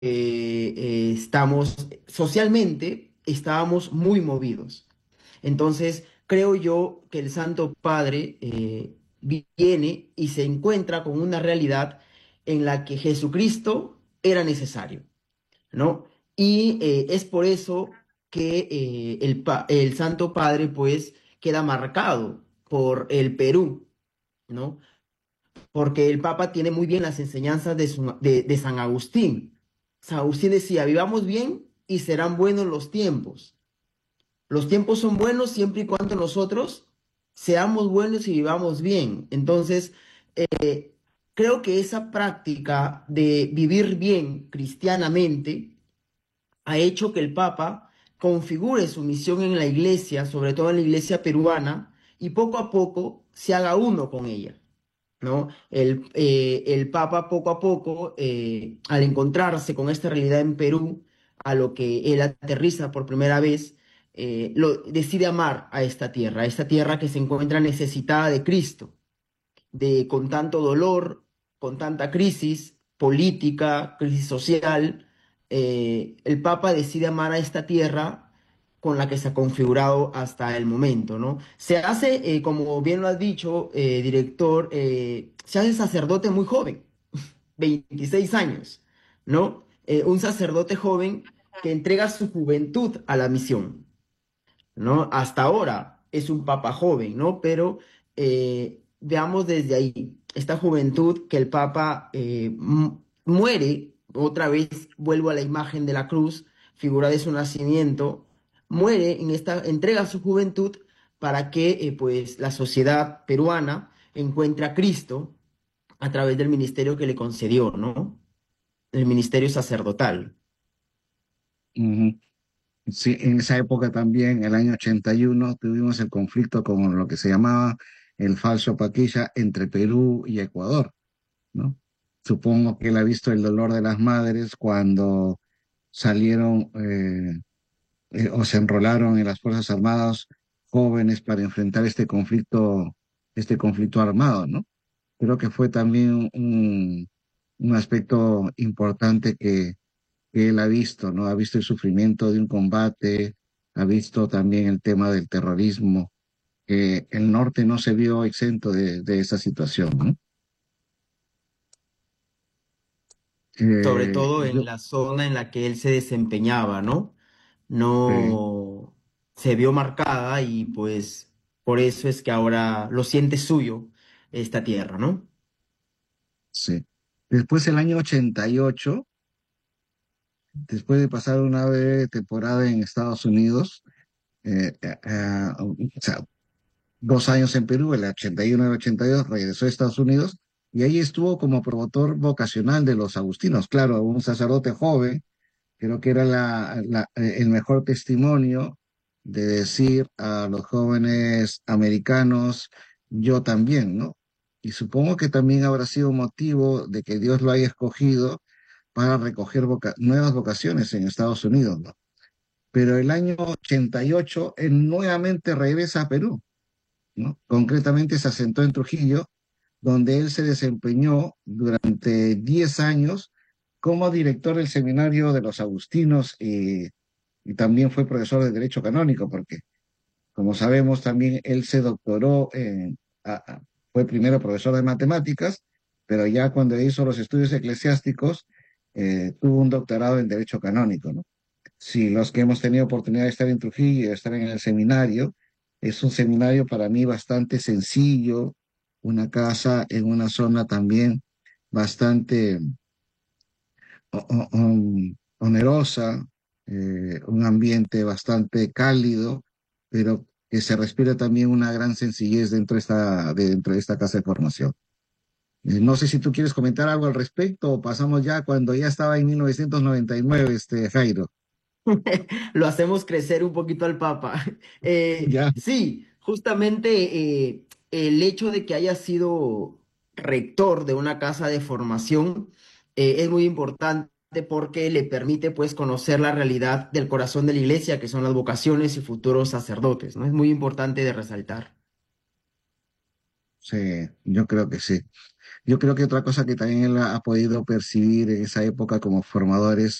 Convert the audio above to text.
estamos socialmente, estábamos muy movidos. Entonces, creo yo que el Santo Padre viene y se encuentra con una realidad en la que Jesucristo era necesario, ¿no? Y es por eso que el Santo Padre, pues, queda marcado por el Perú, ¿no? Porque el Papa tiene muy bien las enseñanzas de San Agustín. San Agustín decía, vivamos bien y serán buenos los tiempos. Los tiempos son buenos siempre y cuando nosotros seamos buenos y vivamos bien. Entonces, creo que esa práctica de vivir bien cristianamente ha hecho que el Papa configure su misión en la iglesia, sobre todo en la iglesia peruana, y poco a poco se haga uno con ella, ¿no? El Papa poco a poco, al encontrarse con esta realidad en Perú, a lo que él aterriza por primera vez, decide amar a esta tierra que se encuentra necesitada de Cristo, con tanto dolor, con tanta crisis política, crisis social. El Papa decide amar a esta tierra con la que se ha configurado hasta el momento, ¿no? Se hace, como bien lo has dicho, director, se hace sacerdote muy joven, 26 años, ¿no? Un sacerdote joven que entrega su juventud a la misión, ¿no? Hasta ahora es un papa joven, ¿no? Pero veamos desde ahí, esta juventud que el papa muere, otra vez vuelvo a la imagen de la cruz, figura de su nacimiento, muere en esta, entrega su juventud para que pues la sociedad peruana encuentre a Cristo a través del ministerio que le concedió, ¿no? El ministerio sacerdotal. Ujú. Sí, en esa época también, el año 81 tuvimos el conflicto con lo que se llamaba el falso Paquilla entre Perú y Ecuador, ¿no? Supongo que él ha visto el dolor de las madres cuando salieron o se enrolaron en las Fuerzas Armadas jóvenes para enfrentar este conflicto armado, ¿no? Creo que fue también un aspecto importante que él ha visto, ¿no? Ha visto el sufrimiento de un combate, ha visto también el tema del terrorismo, que el norte no se vio exento de esa situación, ¿no? Sobre todo en Yo, la zona en la que él se desempeñaba, ¿no? sí, No se vio marcada y pues por eso es que ahora lo siente suyo esta tierra, ¿no? sí. Después, el año 88, después de pasar una breve temporada en Estados Unidos, o sea, 2 años en Perú, el 81 y el 82, regresó a Estados Unidos y ahí estuvo como promotor vocacional de los agustinos. Claro, un sacerdote joven, creo que era el mejor testimonio de decir a los jóvenes americanos, yo también, ¿no? Y supongo que también habrá sido motivo de que Dios lo haya escogido para recoger nuevas vocaciones en Estados Unidos, ¿no? Pero el año 88 él nuevamente regresa a Perú, ¿no? Concretamente se asentó en Trujillo, donde él se desempeñó durante 10 años como director del seminario de los agustinos y también fue profesor de Derecho Canónico, porque, como sabemos, también él se doctoró fue primero profesor de matemáticas, pero ya cuando hizo los estudios eclesiásticos, tuvo un doctorado en Derecho Canónico, ¿no? Sí, los que hemos tenido oportunidad de estar en Trujillo y de estar en el seminario, es un seminario para mí bastante sencillo, una casa en una zona también bastante onerosa, un ambiente bastante cálido, pero que se respira también una gran sencillez dentro de esta casa de formación. No sé si tú quieres comentar algo al respecto o pasamos ya cuando ya estaba en 1999, Jairo. Lo hacemos crecer un poquito al Papa. Ya. Sí, justamente el hecho de que haya sido rector de una casa de formación es muy importante porque le permite pues conocer la realidad del corazón de la iglesia, que son las vocaciones y futuros sacerdotes, ¿no? Es muy importante de resaltar. Sí, yo creo que sí. Yo creo que otra cosa que también él ha podido percibir en esa época como formadores